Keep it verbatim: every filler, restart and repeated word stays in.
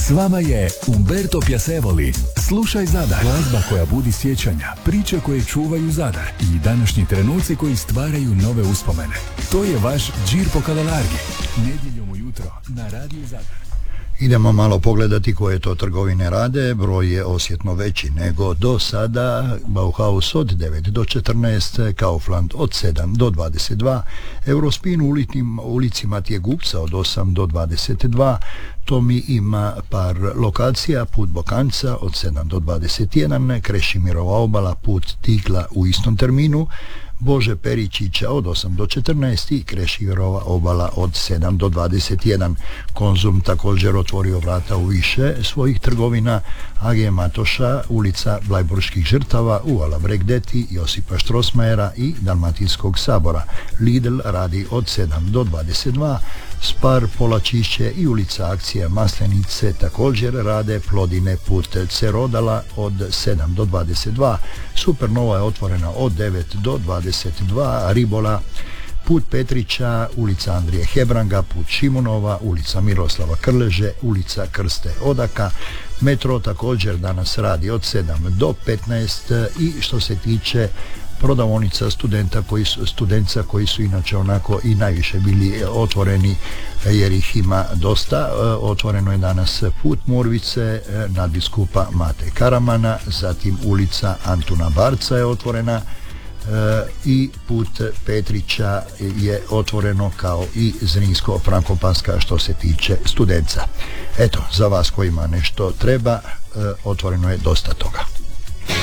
S vama je Umberto Piacevoli. Slušaj Zadar. Glazba koja budi sjećanja, priče koje čuvaju Zadar i današnji trenuci koji stvaraju nove uspomene. To je vaš Gir po Kavalargi. Nedjeljom ujutro na Radiju Zadar. Idemo malo pogledati koje to trgovine rade. Broj je osjetno veći nego do sada. Bauhaus od devet do četrnaest, Kaufland od sedam do dvadeset dva, Eurospin u ulitim, ulici Matije Gupca od osam do dvadeset dva, Tomi ima par lokacija, put Bokanca od sedam do dvadeset jedan, Krešimirova obala, put Tigla u istom terminu, Bože Peričića od osam do četrnaest i Krešimirova obala od sedam do dvadeset jedan. Konzum također otvorio vrata u više svojih trgovina. A G Matoša, ulica Blajburških žrtava, u Alabregdeti, Josipa Štrosmajera i Dalmatinskog sabora. Lidl radi od sedam do dvadeset dva, Spar, Polačišće i ulica Akcija Maslenice također rade. Plodine, put Cerodala od sedam do dvadeset dva, Supernova je otvorena od devet do dvadeset dva, Ribola, put Petrića, ulica Andrije Hebranga, put Šimunova, ulica Miroslava Krleže, ulica Krste Odaka. Metro također danas radi od sedam do petnaest i što se tiče prodavaonica studenta koji su, studenca koji su inače onako i najviše bili otvoreni jer ih ima dosta. Otvoreno je danas put Murvice, nadbiskupa Mate Karamana, zatim ulica Antuna Barca je otvorena i put Petrića je otvoreno kao i Zrinsko-Frankopanska što se tiče studenca. Eto, za vas kojima nešto treba, otvoreno je dosta toga.